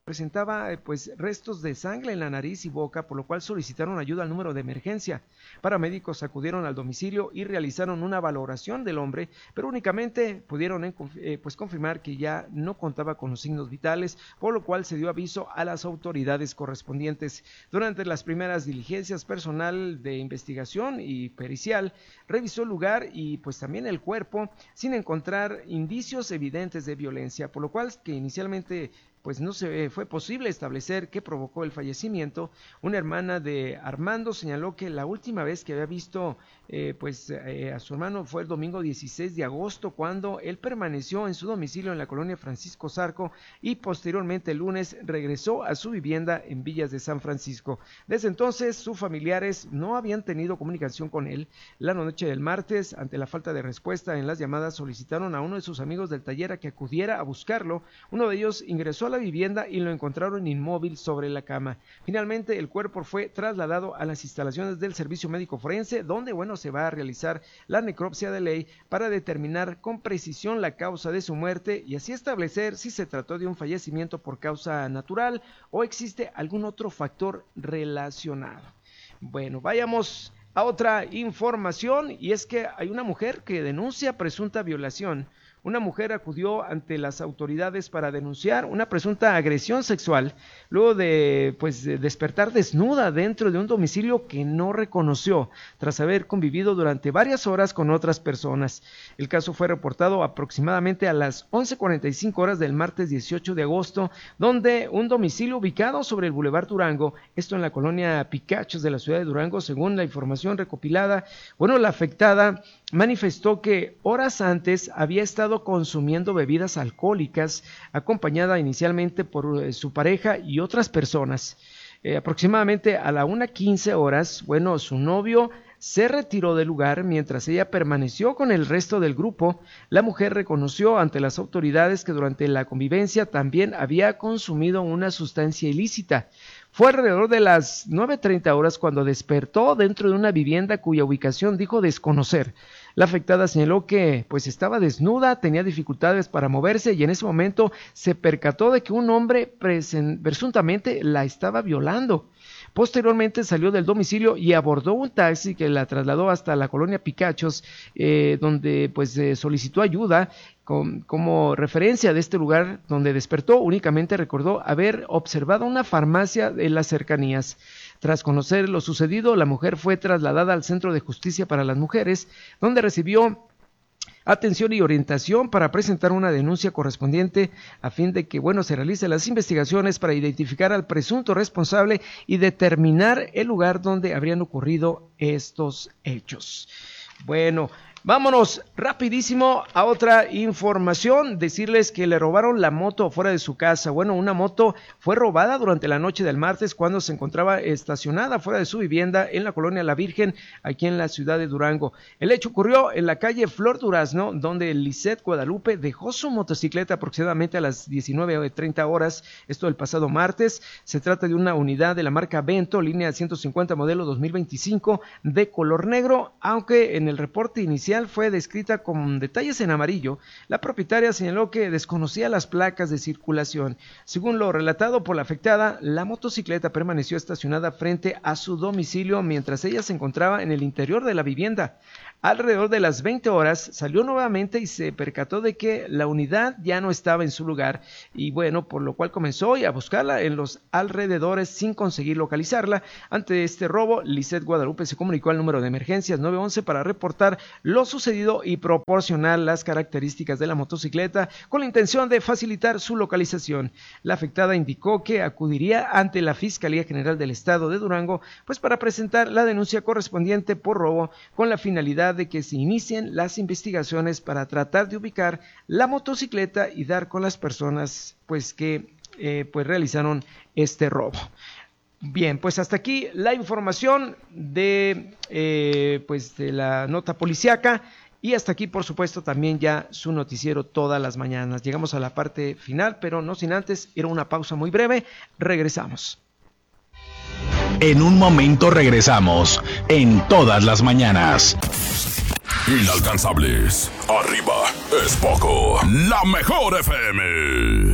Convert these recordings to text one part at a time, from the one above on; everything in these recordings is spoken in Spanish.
presentaba pues restos de sangre en la nariz y boca, por lo cual solicitaron ayuda al número de emergencia. Paramédicos acudieron al domicilio y realizaron una valoración del hombre, pero únicamente pudieron pues confirmar que ya no contaba con los signos vitales, por lo cual se dio aviso a las autoridades correspondientes. Durante las primeras diligencias, personal de investigación y pericial revisó el lugar y pues también el cuerpo sin encontrar indicios evidentes de violencia, por lo cual que inicialmente pues no se fue posible establecer qué provocó el fallecimiento. Una hermana de Armando señaló que la última vez que había visto a su hermano fue el domingo 16 de agosto, cuando él permaneció en su domicilio en la colonia Francisco Zarco y posteriormente el lunes regresó a su vivienda en Villas de San Francisco. Desde entonces sus familiares no habían tenido comunicación con él. La noche del martes, ante la falta de respuesta en las llamadas, solicitaron a uno de sus amigos del taller a que acudiera a buscarlo. Uno de ellos ingresó a la vivienda y lo encontraron inmóvil sobre la cama. Finalmente el cuerpo fue trasladado a las instalaciones del Servicio Médico Forense, donde se va a realizar la necropsia de ley para determinar con precisión la causa de su muerte y así establecer si se trató de un fallecimiento por causa natural o existe algún otro factor relacionado. Bueno, vayamos a otra información, y es que hay una mujer que denuncia presunta violación. Una mujer acudió ante las autoridades para denunciar una presunta agresión sexual luego de despertar desnuda dentro de un domicilio que no reconoció tras haber convivido durante varias horas con otras personas. El caso fue reportado aproximadamente a las 11:45 horas del martes 18 de agosto, donde un domicilio ubicado sobre el Boulevard Durango, esto en la colonia Picachos de la ciudad de Durango, según la información recopilada, la afectada manifestó que horas antes había estado consumiendo bebidas alcohólicas, acompañada inicialmente por su pareja y otras personas. Aproximadamente a la 1:15 horas, su novio se retiró del lugar mientras ella permaneció con el resto del grupo. La mujer reconoció ante las autoridades que durante la convivencia también había consumido una sustancia ilícita. Fue alrededor de las 9:30 horas cuando despertó dentro de una vivienda cuya ubicación dijo desconocer. La afectada señaló que estaba desnuda, tenía dificultades para moverse y en ese momento se percató de que un hombre presuntamente la estaba violando. Posteriormente salió del domicilio y abordó un taxi que la trasladó hasta la colonia Picachos, donde solicitó ayuda. Como referencia de este lugar donde despertó, únicamente recordó haber observado una farmacia en las cercanías. Tras conocer lo sucedido, la mujer fue trasladada al Centro de Justicia para las Mujeres, donde recibió atención y orientación para presentar una denuncia correspondiente a fin de que se realicen las investigaciones para identificar al presunto responsable y determinar el lugar donde habrían ocurrido estos hechos. Vámonos rapidísimo a otra información. Decirles que le robaron la moto fuera de su casa. Una moto fue robada durante la noche del martes cuando se encontraba estacionada fuera de su vivienda en la colonia La Virgen, aquí en la ciudad de Durango. El hecho ocurrió en la calle Flor Durazno, donde Lisette Guadalupe dejó su motocicleta aproximadamente a las 19:30 horas, esto el pasado martes. Se trata de una unidad de la marca Vento, línea 150 modelo 2025, de color negro, aunque en el reporte inicial fue descrita con detalles en amarillo. La propietaria señaló que desconocía las placas de circulación. Según lo relatado por la afectada, la motocicleta permaneció estacionada frente a su domicilio mientras ella se encontraba en el interior de la vivienda. Alrededor de las 20 horas salió nuevamente y se percató de que la unidad ya no estaba en su lugar y por lo cual comenzó a buscarla en los alrededores sin conseguir localizarla. Ante este robo, Lisette Guadalupe se comunicó al número de emergencias 911 para reportar lo sucedido y proporcionar las características de la motocicleta con la intención de facilitar su localización. La afectada indicó que acudiría ante la Fiscalía General del Estado de Durango para presentar la denuncia correspondiente por robo con la finalidad de que se inicien las investigaciones para tratar de ubicar la motocicleta y dar con las personas que realizaron este robo. Bien, hasta aquí la información de la nota policíaca y hasta aquí, por supuesto, también ya su noticiero todas las mañanas. Llegamos a la parte final, pero no sin antes ir a una pausa muy breve. Regresamos. En un momento regresamos en Todas las Mañanas. Inalcanzables. Arriba es poco. La mejor FM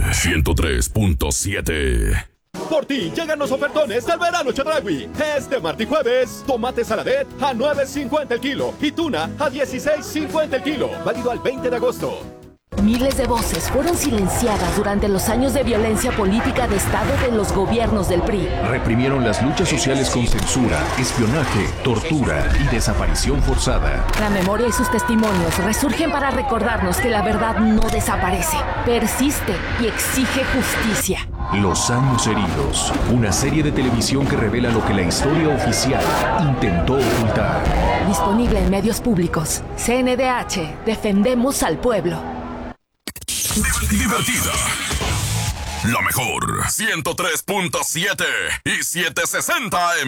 103.7. Por ti llegan los ofertones del verano Chedraui. Este martes y jueves, tomate saladet a $9.50 el kilo y tuna a $16.50 el kilo. Válido al 20 de agosto. Miles de voces fueron silenciadas durante los años de violencia política de Estado de los gobiernos del PRI. Reprimieron las luchas sociales con censura, espionaje, tortura y desaparición forzada. La memoria y sus testimonios resurgen para recordarnos que la verdad no desaparece, persiste y exige justicia. Los años heridos, una serie de televisión que revela lo que la historia oficial intentó ocultar. Disponible en medios públicos. CNDH, defendemos al pueblo. Divertida. La mejor 103.7 y 760 AM.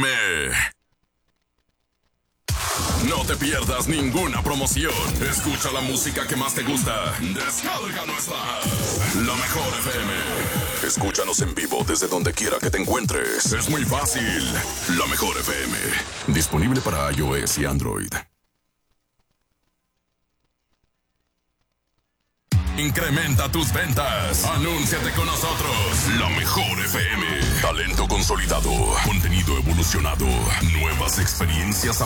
No te pierdas ninguna promoción. Escucha la música que más te gusta. Descarga nuestra app. La mejor FM. Escúchanos en vivo desde donde quiera que te encuentres. Es muy fácil. La mejor FM. Disponible para iOS y Android. Incrementa tus ventas. Anúnciate con nosotros. La mejor FM. Talento consolidado. Contenido evolucionado. Nuevas experiencias